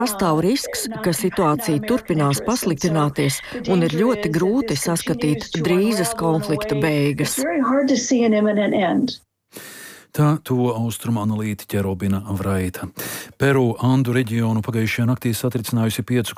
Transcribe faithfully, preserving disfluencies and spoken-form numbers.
Pastāv risks, ka situācija turpinās pasliktināties un ir ļoti grūti saskatīt drīzas konflikta beigas. Tā to austrumu analītiķe Robina Vraita. Peru Andu reģionu pagājušajā naktī satricinājusi piecu